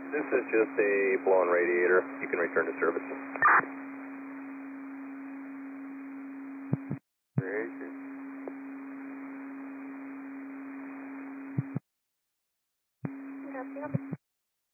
This is just a blown radiator. You can return to service.